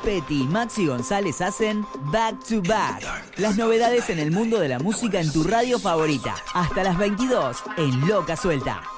Petty y Maxi González hacen Back to Back. Las novedades en el mundo de la música en tu radio favorita. Hasta las 22 en Loca Suelta.